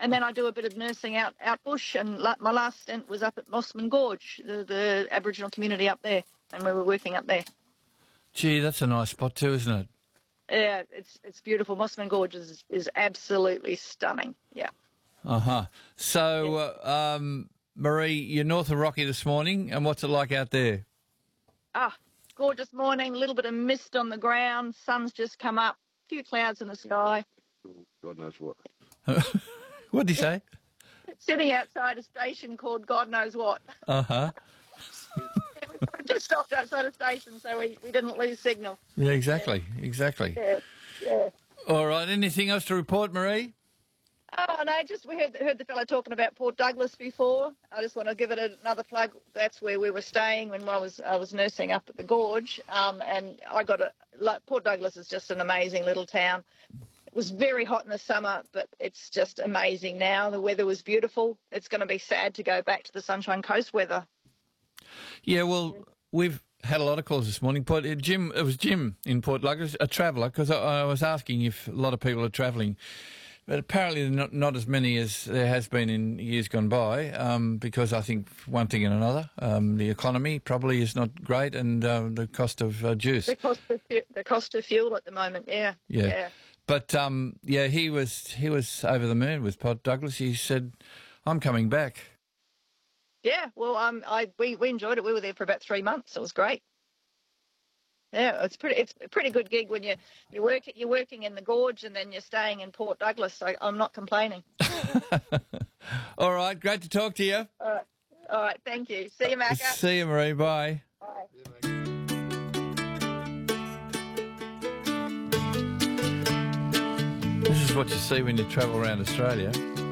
And then I do a bit of nursing out bush, and my last stint was up at Mossman Gorge, the Aboriginal community up there, and we were working up there. Gee, that's a nice spot too, isn't it? Yeah, it's beautiful. Mossman Gorge is absolutely stunning. Yeah. So, Marie, you're north of Rocky this morning, and what's it like out there? Gorgeous morning, a little bit of mist on the ground, sun's just come up, a few clouds in the sky. God knows what. What'd he say? Sitting outside a station called God knows what. We just stopped outside a station, so we didn't lose signal. Yeah, exactly. Yeah. All right, anything else to report, Marie? Oh, no, just we heard the fellow talking about Port Douglas before. I just want to give it another plug. That's where we were staying when I was nursing up at the Gorge. And Port Douglas is just an amazing little town. It was very hot in the summer, but it's just amazing now. The weather was beautiful. It's going to be sad to go back to the Sunshine Coast weather. Yeah, well, we've had a lot of calls this morning. It was Jim in Port Douglas, a traveller, because I was asking if a lot of people are travelling. But apparently not as many as there has been in years gone by, because I think one thing and another, the economy probably is not great, and the cost of juice. The cost of fuel at the moment, yeah. But he was over the moon with Port Douglas. He said, "I'm coming back." Yeah, well, we enjoyed it. We were there for about 3 months. It was great. Yeah, it's a pretty good gig when you're working in the Gorge and then you're staying in Port Douglas. So I'm not complaining. All right, great to talk to you. All right, thank you. See you, Macca. See you, Marie. Bye. Bye. This is what you see when you travel around Australia.